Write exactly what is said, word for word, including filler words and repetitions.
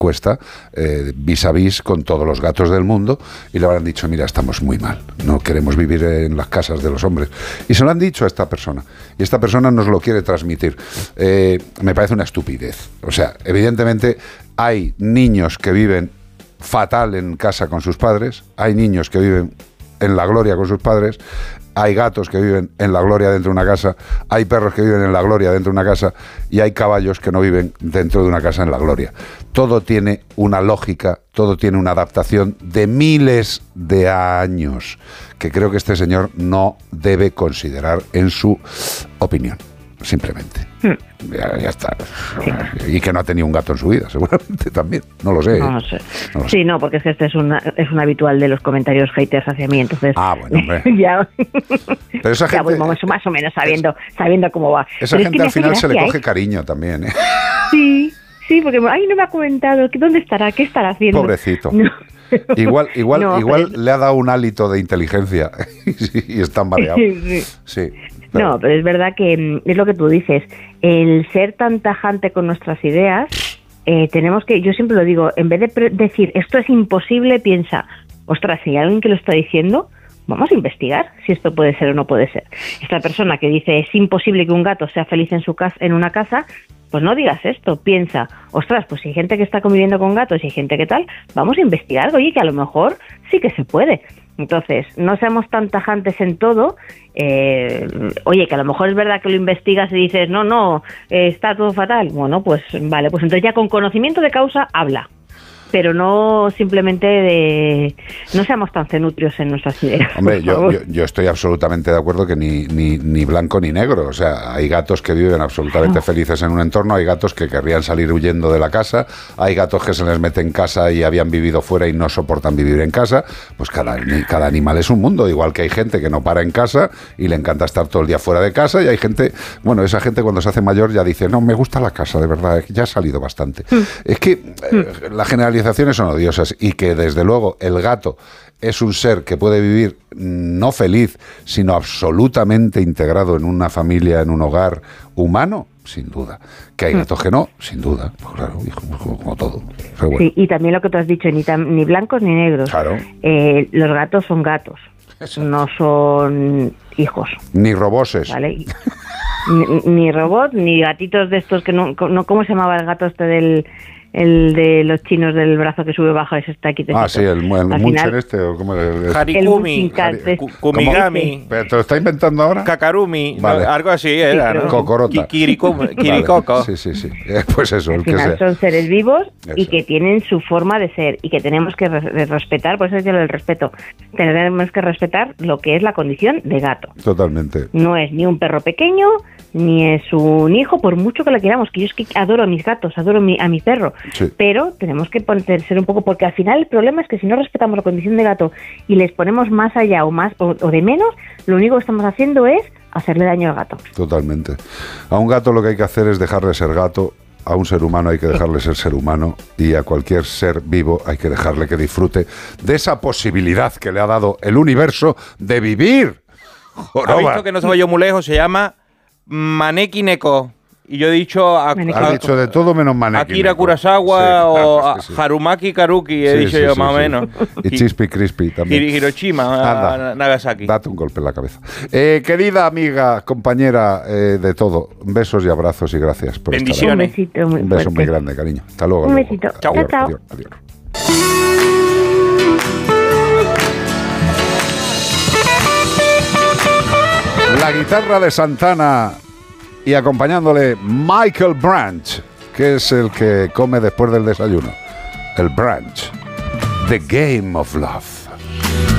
cuesta eh, vis a vis con todos los gatos del mundo, y le habrán dicho, mira, estamos muy mal, no queremos vivir en las casas de los hombres. Y se lo han dicho a esta persona, y esta persona nos lo quiere transmitir. Eh, me parece una estupidez. O sea, evidentemente hay niños que viven fatal en casa con sus padres, hay niños que viven en la gloria con sus padres, hay gatos que viven en la gloria dentro de una casa, hay perros que viven en la gloria dentro de una casa, y hay caballos que no viven dentro de una casa en la gloria. Todo tiene una lógica, todo tiene una adaptación de miles de años, que creo que este señor no debe considerar en su opinión. Simplemente. Hmm. Ya, ya está. Sí. Y que no ha tenido un gato en su vida, seguramente también. No lo sé. No, no sé. No lo sí, sé. No, porque es que este es, una, es un habitual de los comentarios haters hacia mí, entonces... Ah, bueno, hombre. ya, Pero esa gente... Ya, bueno, más o menos sabiendo, es, sabiendo cómo va. Esa Pero gente es que al final gracia, se le coge ¿eh? cariño también, ¿eh? Sí, sí, porque... Ay, no me ha comentado. ¿Dónde estará? ¿Qué estará haciendo? Pobrecito. No. Igual, igual, no, igual pero... le ha dado un hálito de inteligencia y está mareado. Sí. Sí. Pero... No, pero es verdad que es lo que tú dices. El ser tan tajante con nuestras ideas, eh, tenemos que, yo siempre lo digo, en vez de pre- decir esto es imposible, piensa, ostras, si hay alguien que lo está diciendo, vamos a investigar si esto puede ser o no puede ser. Esta persona que dice es imposible que un gato sea feliz en su casa, en una casa, pues no digas esto, piensa, ostras, pues si hay gente que está conviviendo con gatos y hay gente que tal, vamos a investigar, oye, que a lo mejor sí que se puede. Entonces, no seamos tan tajantes en todo. Eh, oye, que a lo mejor es verdad que lo investigas y dices, no, no, eh, está todo fatal. Bueno, pues vale, pues entonces ya con conocimiento de causa habla. Pero no simplemente de... No seamos tan cenutrios en nuestras ideas. Hombre, yo, yo, yo estoy absolutamente de acuerdo que ni, ni, ni blanco ni negro. O sea, hay gatos que viven absolutamente no. felices en un entorno, hay gatos que querrían salir huyendo de la casa, hay gatos que se les mete en casa y habían vivido fuera y no soportan vivir en casa. Pues cada, cada animal es un mundo, igual que hay gente que no para en casa y le encanta estar todo el día fuera de casa, y hay gente... Bueno, esa gente cuando se hace mayor ya dice, no, me gusta la casa, de verdad, ya ha salido bastante. Mm. Es que eh, la generalización son odiosas, y que desde luego el gato es un ser que puede vivir no feliz, sino absolutamente integrado en una familia, en un hogar humano, sin duda. Que hay gatos que no, sin duda, pues claro, como, como todo. Pero bueno. Sí, y también lo que tú has dicho, ni, tam, ni blancos ni negros. Claro. Eh, los gatos son gatos, Exacto. no son hijos. Ni roboses. ¿Vale? ni, ni robots, ni gatitos de estos que no, no... ¿Cómo se llamaba el gato este del... El de los chinos del brazo que sube bajo, ese está aquí. Ah, sí, el, el Muncher este, o cómo es. Harikumi, Hari, Kumigami. ¿Pero te lo está inventando ahora? Kakarumi, vale. no, algo así era, sí, ¿no? Cocorota. Kirikoko. Vale. Sí, sí, sí. Pues eso, Al el que final sea. son seres vivos eso. Y que tienen su forma de ser y que tenemos que re- respetar, por eso es el respeto. Tenemos que respetar lo que es la condición de gato. Totalmente. No es ni un perro pequeño, ni es un hijo, por mucho que lo queramos, que yo es que adoro a mis gatos, adoro a mi, a mi perro, sí. Pero tenemos que poner, ser un poco, porque al final el problema es que si no respetamos la condición de gato y les ponemos más allá o más o, o de menos, lo único que estamos haciendo es hacerle daño al gato. Totalmente. A un gato lo que hay que hacer es dejarle ser gato, a un ser humano hay que dejarle ser ser humano, y a cualquier ser vivo hay que dejarle que disfrute de esa posibilidad que le ha dado el universo de vivir. ¿Ha visto que no se vaya muy lejos? Se llama Maneki Neko. Y yo he dicho... A, ha a, dicho de todo menos Maneki Akira Kurosawa sí, o claro, es que sí. Harumaki Karuki, he sí, dicho sí, yo sí, más o sí. menos. Y Chispy Crispy también. Hiroshima, Anda, Nagasaki. Date un golpe en la cabeza. Eh, querida amiga, compañera eh, de todo, besos y abrazos y gracias por Bendiciones. estar aquí. Un besito muy Un beso fuerte. muy grande, cariño. Hasta luego. Un luego. besito. Chao, Chao, chao. Adiós, adiós. La guitarra de Santana y acompañándole Michael Branch, que es el que come después del desayuno. El Branch. The Game of Love.